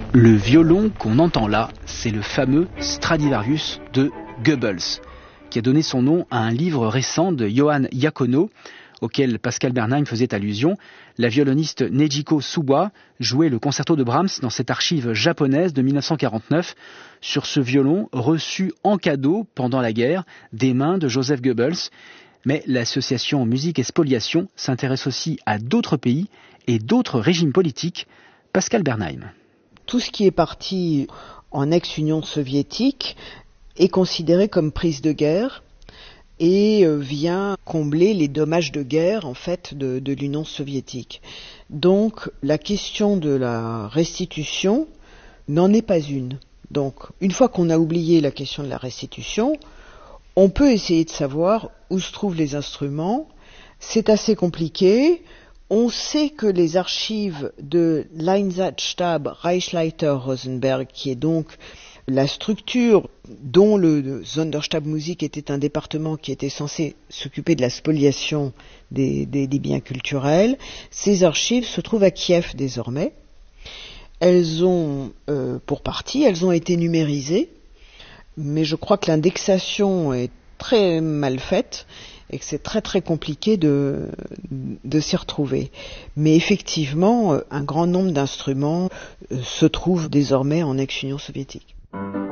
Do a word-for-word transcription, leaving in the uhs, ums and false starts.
Le violon qu'on entend là, c'est le fameux Stradivarius de Goebbels, qui a donné son nom à un livre récent de Johann Iacono, auquel Pascal Bernheim faisait allusion. La violoniste Nejiko Suwa jouait le concerto de Brahms dans cette archive japonaise de dix-neuf cent quarante-neuf sur ce violon reçu en cadeau pendant la guerre des mains de Joseph Goebbels. Mais l'association Musique et Spoliation s'intéresse aussi à d'autres pays et d'autres régimes politiques. Pascal Bernheim. Tout ce qui est parti en ex-Union soviétique est considéré comme prise de guerre et vient combler les dommages de guerre en fait de, de l'Union soviétique. Donc la question de la restitution n'en est pas une. Donc une fois qu'on a oublié la question de la restitution, on peut essayer de savoir où se trouvent les instruments. C'est assez compliqué. On sait que les archives de l'Einsatzstab Reichsleiter Rosenberg, qui est donc la structure dont le Sonderstabmusik était un département qui était censé s'occuper de la spoliation des, des, des biens culturels, ces archives se trouvent à Kiev désormais. Elles ont, euh, pour partie, elles ont été numérisées, mais je crois que l'indexation est très mal faite et que c'est très très compliqué de, de s'y retrouver. Mais effectivement, un grand nombre d'instruments se trouvent désormais en ex-Union soviétique.